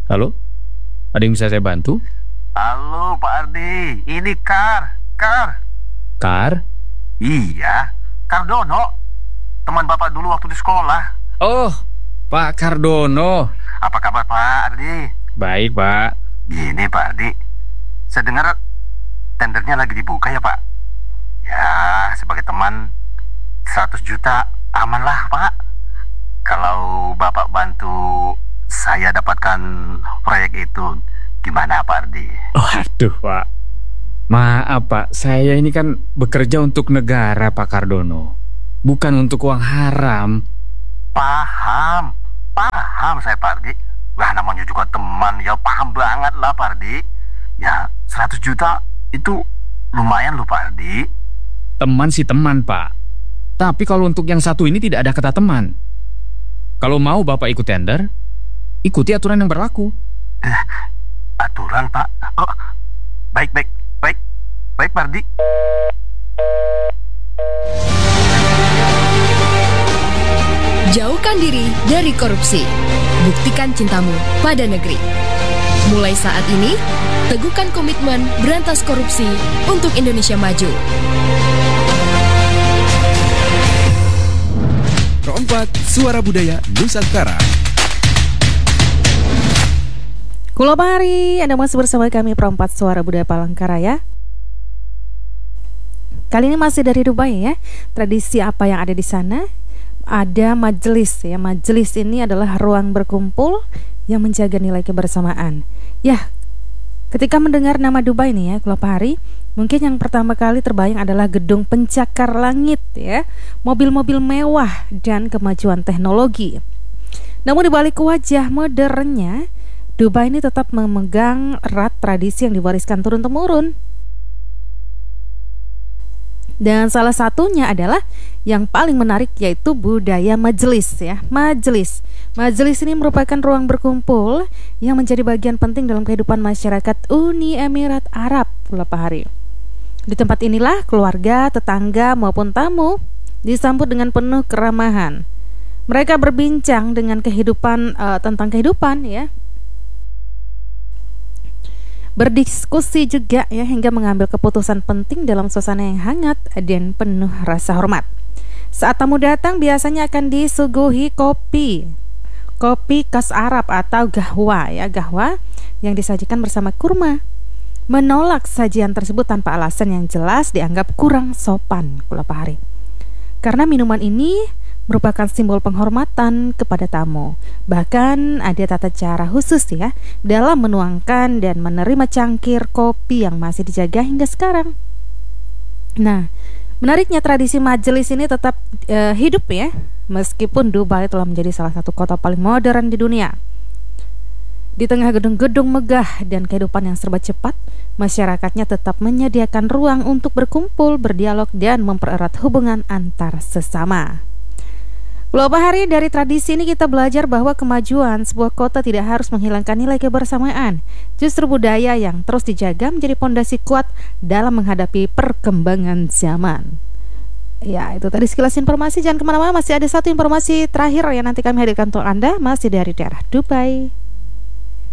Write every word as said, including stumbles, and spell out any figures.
Halo, ada yang bisa saya bantu? Halo Pak Ardi, ini Kar, Kar. Kar? Iya, Kardono, teman Bapak dulu waktu di sekolah. Oh, Pak Kardono. Apa kabar Pak Ardi? Baik, Pak. Gini Pak Ardi, saya dengar tendernya lagi dibuka ya Pak. Ya, sebagai teman seratus juta aman lah Pak. Kalau Bapak bantu saya dapatkan proyek itu, gimana Pak Ardi? Oh, aduh, Pak. Maaf, Pak. Saya ini kan bekerja untuk negara, Pak Kardono. Bukan untuk uang haram. Paham, paham saya Pak Ardi. Lah namanya juga teman, ya paham banget lah Pak Ardi. Ya, seratus juta itu lumayan loh Pak Ardi. Teman sih teman, Pak. Tapi kalau untuk yang satu ini tidak ada kata teman. Kalau mau Bapak ikut tender, ikuti aturan yang berlaku. Eh, aturan Pak? Oh, baik, baik, baik, baik Pak Ardi. Jauhkan diri dari korupsi. Buktikan cintamu pada negeri. Mulai saat ini, teguhkan komitmen berantas korupsi untuk Indonesia maju. Keempat, Suara Budaya Nusantara. Kulo Bahari, Anda masih bersama kami Perempat Suara Budaya Palangkaraya. Kali ini masih dari Dubai ya. Tradisi apa yang ada di sana? Ada majelis ya. Majelis ini adalah ruang berkumpul yang menjaga nilai kebersamaan. Ya, ketika mendengar nama Dubai nih ya, Kulo Bahari, mungkin yang pertama kali terbayang adalah gedung pencakar langit ya, mobil-mobil mewah dan kemajuan teknologi. Namun di balik wajah modernnya, Dubai ini tetap memegang erat tradisi yang diwariskan turun-temurun. Dan salah satunya adalah yang paling menarik yaitu budaya majelis ya. Majelis. Majelis ini merupakan ruang berkumpul yang menjadi bagian penting dalam kehidupan masyarakat Uni Emirat Arab beberapa hari. Di tempat inilah keluarga, tetangga maupun tamu disambut dengan penuh keramahan. Mereka berbincang dengan kehidupan uh, tentang kehidupan ya. Berdiskusi juga ya hingga mengambil keputusan penting dalam suasana yang hangat dan penuh rasa hormat. Saat tamu datang biasanya akan disuguhi kopi. Kopi khas Arab atau gahwa ya, gahwa yang disajikan bersama kurma. Menolak sajian tersebut tanpa alasan yang jelas dianggap kurang sopan Kulo Bahari. Karena minuman ini merupakan simbol penghormatan kepada tamu. Bahkan ada tata cara khusus ya dalam menuangkan dan menerima cangkir kopi yang masih dijaga hingga sekarang. Nah, menariknya tradisi majelis ini tetap uh, hidup ya, meskipun Dubai telah menjadi salah satu kota paling modern di dunia. Di tengah gedung-gedung megah dan kehidupan yang serba cepat, masyarakatnya tetap menyediakan ruang untuk berkumpul, berdialog, dan mempererat hubungan antar sesama. Kulo Bahari, dari tradisi ini kita belajar bahwa kemajuan sebuah kota tidak harus menghilangkan nilai kebersamaan. Justru budaya yang terus dijaga menjadi pondasi kuat dalam menghadapi perkembangan zaman. Ya, itu tadi sekilas informasi. Jangan kemana-mana, masih ada satu informasi terakhir yang nanti kami hadirkan untuk Anda, masih dari daerah Dubai.